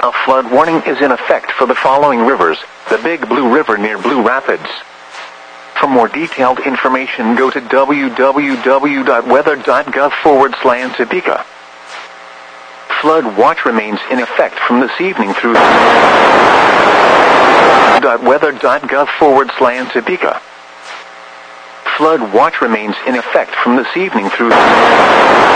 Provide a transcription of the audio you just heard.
A flood warning is in effect for the following rivers: the Big Blue River near Blue Rapids. For more detailed information, go to www.weather.gov/Topeka. Flood watch remains in effect from this evening through weather.gov/Topeka. Flood watch remains in effect from this evening through